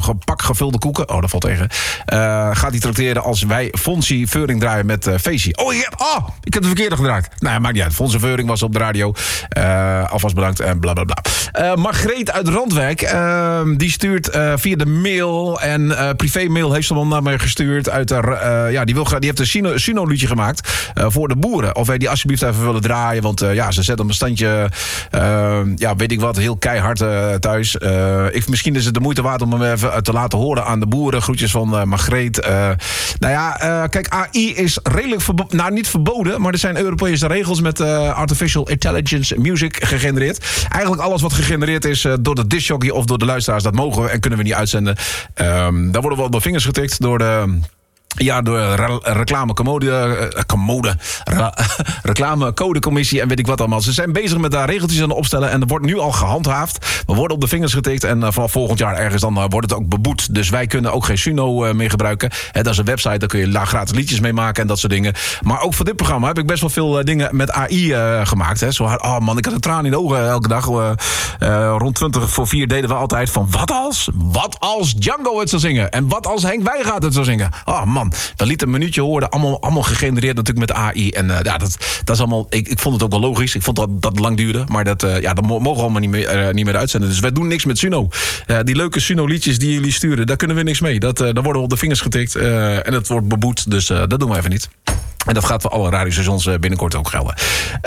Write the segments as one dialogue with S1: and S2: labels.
S1: pak gevulde koeken. Oh, dat valt tegen. Gaat hij trakteren als wij Fonsie Veuring draaien met feestje. Ik heb de verkeerde gedraaid. Nou, maakt niet uit. Fonsie Veuring was op de radio. Alvast bedankt en blablabla. Margreet uit Randwijk, die stuurt via de mail en privé-mail heeft ze hem naar mij gestuurd. Die heeft een Suno-liedje gemaakt voor de boeren. Of wij die alsjeblieft even willen draaien, want ze zetten een bestandje, weet ik wat, heel keihard thuis. Misschien is het de moeite waard om hem even te laten horen aan de boeren. Groetjes van Margreet. Kijk, AI is redelijk niet verboden, maar er zijn Europese regels met Artificial Intelligence Music gegenereerd. Eigenlijk alles wat gegenereerd is door de discjockey of door de luisteraars, dat mogen we en kunnen we niet uitzenden. Daar worden we op de vingers getikt door de reclamecodecommissie en weet ik wat allemaal. Ze zijn bezig met daar regeltjes aan opstellen en er wordt nu al gehandhaafd. We worden op de vingers getikt en vanaf volgend jaar ergens dan wordt het ook beboet. Dus wij kunnen ook geen Suno meer gebruiken. Dat is een website, daar kun je gratis liedjes mee maken en dat soort dingen. Maar ook voor dit programma heb ik best wel veel dingen met AI gemaakt. Ik had een traan in de ogen elke dag. Rond 4:20 deden we altijd van wat als Django het zou zingen? En wat als Henk Wijngaard het zou zingen? Man, we lieten een minuutje horen, allemaal gegenereerd natuurlijk met AI. En dat is allemaal, ik vond het ook wel logisch. Ik vond dat het lang duurde, maar dat mogen we allemaal niet meer uitzenden. Dus wij doen niks met Suno. Die leuke Suno-liedjes die jullie sturen, daar kunnen we niks mee. Daar worden we op de vingers getikt en het wordt beboet. Dus dat doen we even niet. En dat gaat voor alle radiostations binnenkort ook gelden.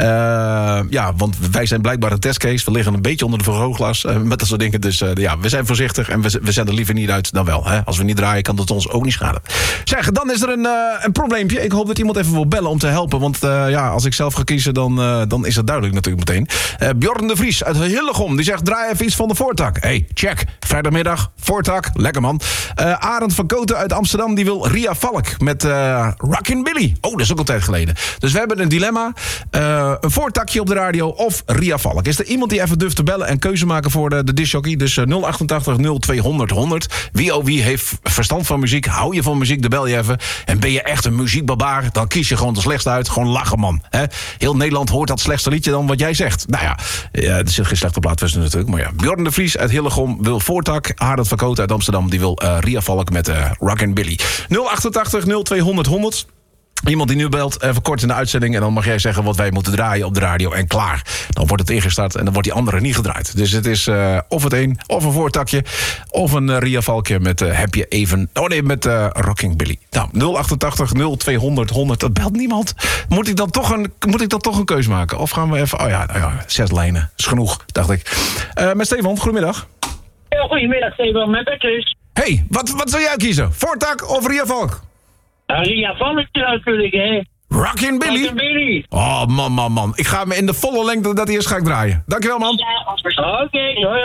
S1: Want wij zijn blijkbaar een testcase. We liggen een beetje onder de vergrootglas met dat soort dingen. Dus we zijn voorzichtig en we zenden liever niet uit dan wel. Hè? Als we niet draaien, kan dat ons ook niet schaden. Zeg, dan is er een probleempje. Ik hoop dat iemand even wil bellen om te helpen. Want als ik zelf ga kiezen, dan is dat duidelijk natuurlijk meteen. Bjorn de Vries uit Hillegom, die zegt, draai even iets van de Voortak. Hey, check. Vrijdagmiddag, Voortak. Lekker man. Arend van Koten uit Amsterdam, die wil Ria Valk met Rockin' Billy. Oh, dat is ook al tijd geleden. Dus we hebben een dilemma. Een voortakje op de radio of Ria Valk. Is er iemand die even durft te bellen en keuze maken voor de discjockey? Dus 088 0200 100. Wie heeft verstand van muziek? Hou je van muziek? Dan bel je even. En ben je echt een muziekbarbaar? Dan kies je gewoon de slechtste uit. Gewoon lachen, man. Heel Nederland hoort dat slechtste liedje dan wat jij zegt. Nou ja, er zit geen slechte plaat tussen natuurlijk. Maar ja, Bjorn de Vries uit Hillegom wil Voortak. Arend van Koten uit Amsterdam, die wil Ria Valk met Rockin' Billy. 088 0200 100. Iemand die nu belt, even kort in de uitzending, en dan mag jij zeggen wat wij moeten draaien op de radio en klaar. Dan wordt het ingestart en dan wordt die andere niet gedraaid. Dus het is of het een, of een voortakje, of een Ria Valkje met heb je even... met Rocking Billy. Nou, 088 0200 100, dat belt niemand. Moet ik dan toch een keus maken? Of gaan we even... 6 lijnen, dat is genoeg, dacht ik. Met Stefan, goedemiddag.
S2: Ja, goedemiddag Stefan, met Bertus.
S1: Hey, wat zou jij kiezen? Voortak of Ria Valk?
S2: Ria Valk natuurlijk, hè.
S1: Rockin' Billy?
S2: Rockin' Billy.
S1: Oh, man. Ik ga me in de volle lengte dat eerst ga ik draaien. Dankjewel, man.
S2: Ja, oké.